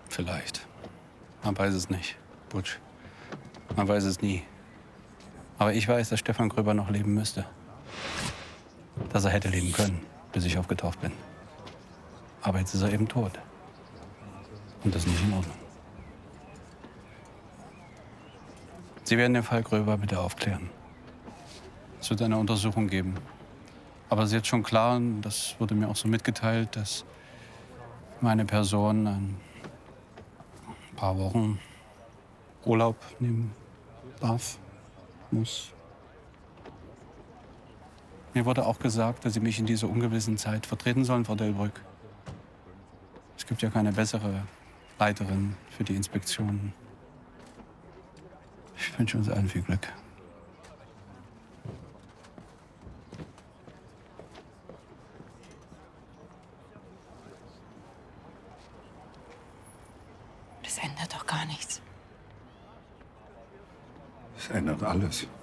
Vielleicht. Man weiß es nicht, Butch. Man weiß es nie. Aber ich weiß, dass Stefan Gröber noch leben müsste. Dass er hätte leben können, bis ich aufgetaucht bin. Aber jetzt ist er eben tot. Und das ist nicht in Ordnung. Sie werden den Fall Gröber bitte aufklären. Es wird eine Untersuchung geben. Aber es ist jetzt schon klar, und das wurde mir auch so mitgeteilt, dass meine Person ein paar Wochen Urlaub nehmen darf, muss. Mir wurde auch gesagt, dass Sie mich in dieser ungewissen Zeit vertreten sollen, Frau Delbrück. Es gibt ja keine bessere Leiterin für die Inspektion. Ich wünsche uns allen viel Glück. Das ändert doch gar nichts. Es ändert alles.